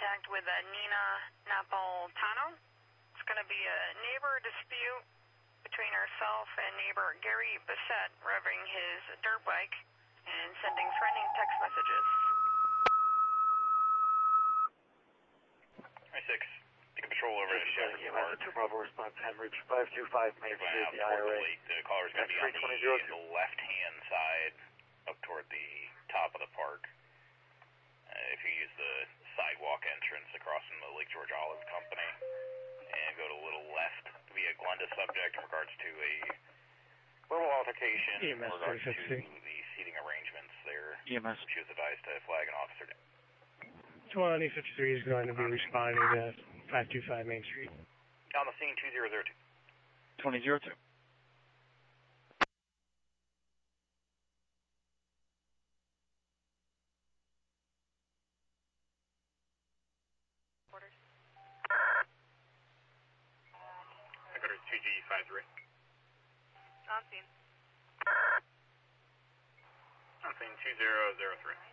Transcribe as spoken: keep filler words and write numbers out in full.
contact with uh, Nina Napolitano. It's going to be a neighbor dispute between herself and neighbor Gary Bissett revving his dirt bike and sending threatening text messages. I six, take control over to Shepherd Park. two Bravo response, Hemorrhage, five two five Main Street, the I R A. The caller's going to be on the, the left-hand side, up toward the top of the park. Uh, if you use the sidewalk entrance across from the Lake George Olive Company, and go to a little left, to be a Glenda subject in regards to a verbal altercation in regards to the seating arrangements there. E M S. She was advised to flag an officer down. twenty fifty-three is going to be responding to five two five Main Street. On the scene, two zero zero two. twenty zero two. two G five three. On scene. On scene two zero zero three.